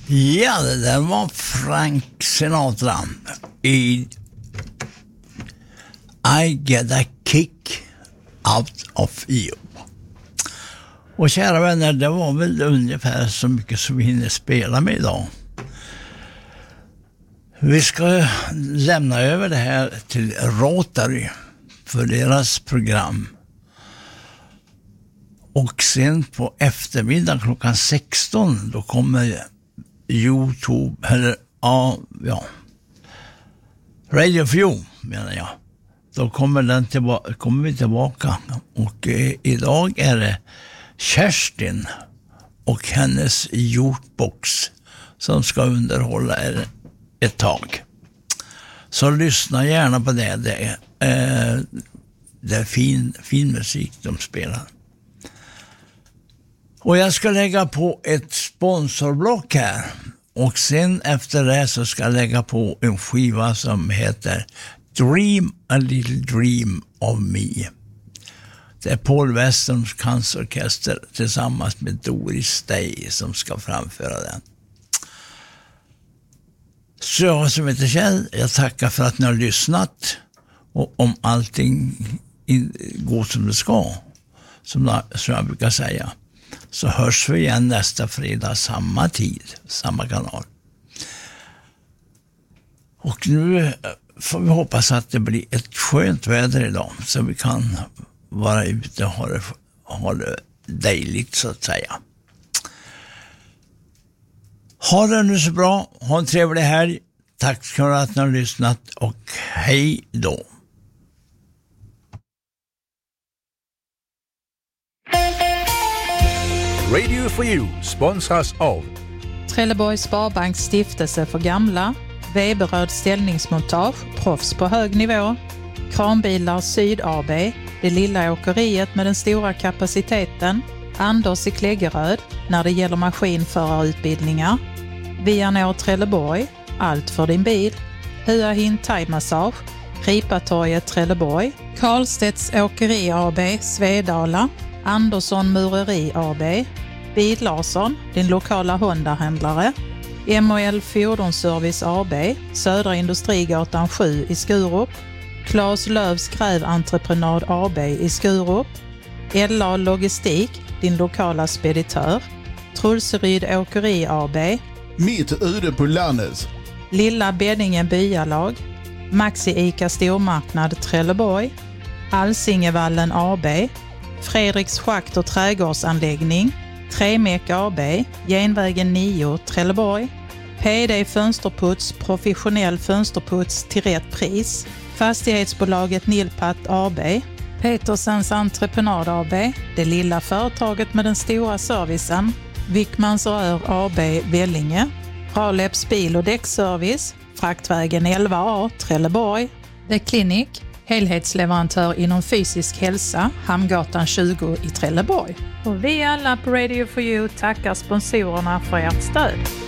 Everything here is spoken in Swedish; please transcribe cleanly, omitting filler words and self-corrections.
Ja, det där var Frank Sinatra i I Get a Kick Out of You. Och kära vänner, det var väl ungefär så mycket som vi hinner spela med idag. Vi ska lämna över det här till Rotary för deras program. Och sen på eftermiddag klockan 16 då kommer YouTube, eller Radio for You menar jag. Då kommer vi tillbaka. Och idag är det Kerstin och hennes jordbox som ska underhålla er ett tag. Så lyssna gärna på det. Det är fin musik de spelar. Och jag ska lägga på ett sponsorblock här. Och sen efter det så ska jag lägga på en skiva som heter Dream a Little Dream of Me. Det är Paul Westerns cancerorkester tillsammans med Doris Day som ska framföra den. Så jag som heter Kjell, jag tackar för att ni har lyssnat. Och om allting går som det ska, som jag brukar säga, så hörs vi igen nästa fredag samma tid, samma kanal. Och nu får vi hoppas att det blir ett skönt väder idag så vi kan vara ute och ha det dejligt så att säga. Ha det nu så bra, ha en trevlig helg. Tack för att ni har lyssnat och hej då. Radio for You sponsras av Trelleborgs Sparbanks stiftelse för gamla, Weberöd ställningsmontage, proffs på hög nivå, Kranbilar Syd AB, det lilla åkeriet med den stora kapaciteten, Anders i Kläggeröd när det gäller maskinförarutbildningar, Vianor Trelleborg, allt för din bil, Hua Hin Thai-massage, Ripatorget Trelleborg, Karlstedts Åkeri AB, Svedala, Andersson Mureri AB, Bil Larsson, din lokala Honda-händlare, MOL Fordonsservice AB, Södra Industrigatan 7 i Skurup, Claes Lövs Gräventreprenad AB i Skurup, LA Logistik, din lokala speditör, Trulseryd Åkeri AB, Mitt ute på landet, Lilla Beddingen Byalag, Maxi Ica Stormarknad Trelleborg, Alsingevallen AB, Fredriks Schakt och trädgårdsanläggning, Tremek AB, Genvägen 9 Trelleborg, PD Fönsterputs, professionell fönsterputs till rätt pris, Fastighetsbolaget Nilpat AB, Petersens Entreprenad AB, det lilla företaget med den stora servicen, Wickmans Rör AB Vellinge, Raleps bil- och däckservice, Fraktvägen 11A Trelleborg, The Clinic, helhetsleverantör inom fysisk hälsa, Hamngatan 20 i Trelleborg. Och vi alla på Radio for You tackar sponsorerna för ert stöd.